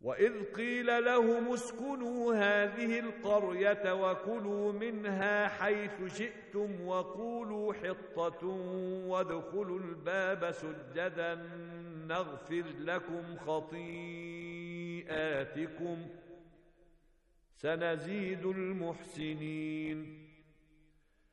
وإذ قيل لهم اسكنوا هذه القرية وكلوا منها حيث شئتم وقولوا حطة وادخلوا الباب سجدا نغفر لكم خطيئاتكم سنزيد المحسنين